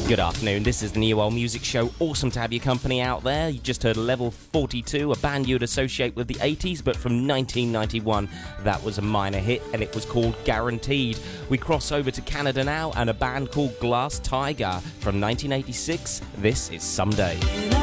Good afternoon, this is the New Old Music Show. Awesome to have your company out there. You just heard Level 42, a band you'd associate with the 80s, but from 1991. That was a minor hit, and it was called Guaranteed. We cross over to Canada now, and a band called Glass Tiger from 1986. This is Someday.